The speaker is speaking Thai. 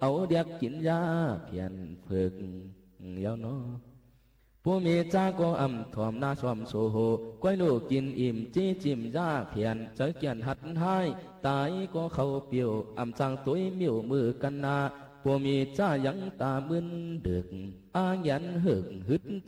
เอาเดียกกินยาเพียนฝึกยาวน้อผู้มีจ้าก็อ่ำถ่อมหน้าชอมโซโหก้อยลูกกินอิ่มจี้จิมยาเพียนเจอเกียนหัดให้ตายก็เข้าเปียวอ่ำจางตุ้ยมิวมือกันนาผู้มีจ้ายังตามึนดึกอายันหึกหึด